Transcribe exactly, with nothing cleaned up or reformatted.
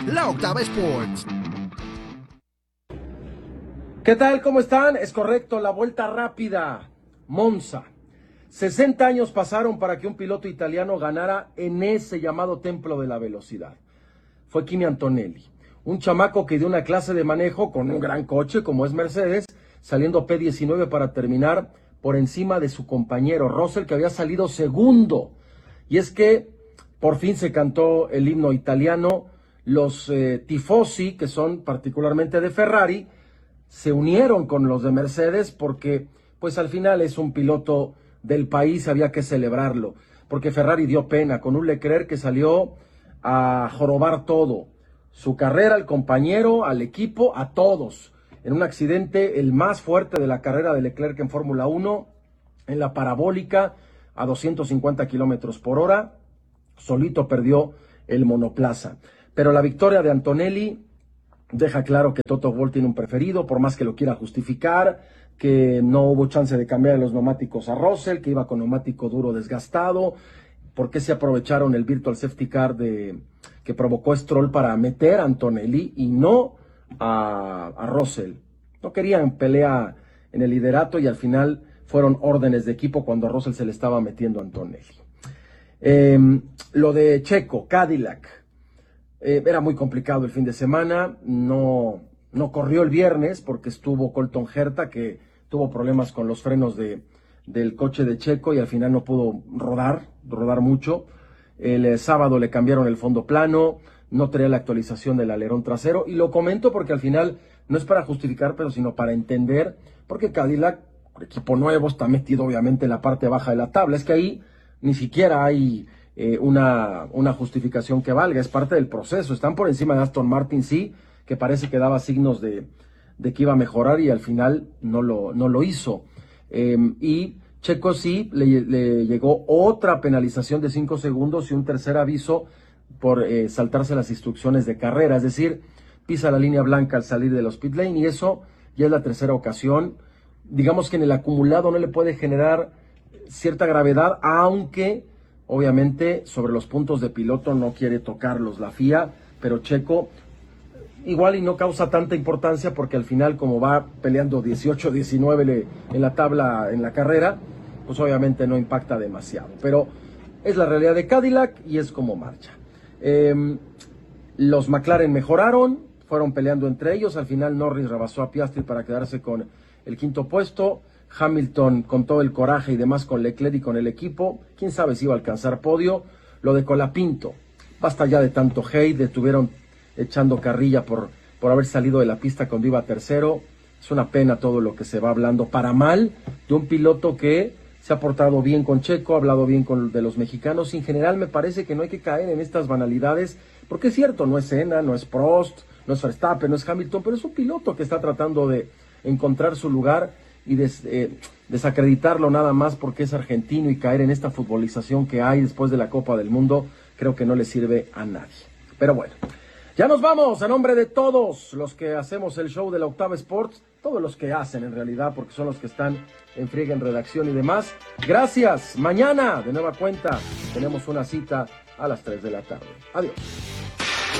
La Octava Sports. ¿Qué tal? ¿Cómo están? Es correcto, la vuelta rápida. Monza. sesenta años pasaron para que un piloto italiano ganara en ese llamado templo de la velocidad. Fue Kimi Antonelli, un chamaco que dio una clase de manejo con un gran coche como es Mercedes, saliendo P diecinueve para terminar por encima de su compañero Russell, que había salido segundo. Y es que por fin se cantó el himno italiano. Los eh, tifosi, que son particularmente de Ferrari, se unieron con los de Mercedes porque pues al final es un piloto del país, había que celebrarlo, porque Ferrari dio pena con un Leclerc que salió a jorobar todo, su carrera, al compañero, al equipo, a todos, en un accidente el más fuerte de la carrera de Leclerc en Fórmula uno, en la parabólica a doscientos cincuenta kilómetros por hora, solito perdió el monoplaza. Pero la victoria de Antonelli deja claro que Toto Wolff tiene un preferido, por más que lo quiera justificar, que no hubo chance de cambiar los neumáticos a Russell, que iba con neumático duro desgastado, porque se aprovecharon el virtual safety car de, que provocó Stroll para meter a Antonelli y no a, a Russell. No querían pelea en el liderato y al final fueron órdenes de equipo cuando a Russell se le estaba metiendo a Antonelli. Eh, lo de Checo, Cadillac. Eh, era muy complicado el fin de semana, no, no corrió el viernes porque estuvo Colton Herta, que tuvo problemas con los frenos de, del coche de Checo y al final no pudo rodar, rodar mucho. El eh, sábado le cambiaron el fondo plano, no traía la actualización del alerón trasero, y lo comento porque al final no es para justificar, pero sino para entender, porque Cadillac, equipo nuevo, está metido obviamente en la parte baja de la tabla. Es que ahí ni siquiera hay Eh, una, una justificación que valga, es parte del proceso. Están por encima de Aston Martin, sí, que parece que daba signos de, de que iba a mejorar y al final no lo, no lo hizo. Eh, y Checo sí, le, le llegó otra penalización de cinco segundos y un tercer aviso por eh, saltarse las instrucciones de carrera, es decir, pisa la línea blanca al salir de los pit lane, y eso ya es la tercera ocasión. Digamos que en el acumulado no le puede generar cierta gravedad, aunque obviamente sobre los puntos de piloto no quiere tocarlos la F I A, pero Checo igual y no causa tanta importancia porque al final, como va peleando dieciocho diecinueve en la tabla, en la carrera, pues obviamente no impacta demasiado. Pero es la realidad de Cadillac y es como marcha. Eh, los McLaren mejoraron, fueron peleando entre ellos, al final Norris rebasó a Piastri para quedarse con el quinto puesto. Hamilton con todo el coraje y demás con Leclerc y con el equipo, quién sabe si iba a alcanzar podio. Lo de Colapinto, basta ya de tanto hate, le estuvieron echando carrilla por, por haber salido de la pista cuando iba tercero. Es una pena todo lo que se va hablando para mal de un piloto que se ha portado bien con Checo, ha hablado bien con de los mexicanos. En general me parece que no hay que caer en estas banalidades, porque es cierto, no es Senna, no es Prost, no es Verstappen, no es Hamilton, pero es un piloto que está tratando de encontrar su lugar y des, eh, desacreditarlo nada más porque es argentino, y caer en esta futbolización que hay después de la Copa del Mundo, creo que no le sirve a nadie. Pero bueno, ya nos vamos. A nombre de todos los que hacemos el show de la Octava Sports, todos los que hacen en realidad, porque son los que están en friega, en redacción y demás, gracias. Mañana, de nueva cuenta, tenemos una cita a las tres de la tarde. Adiós.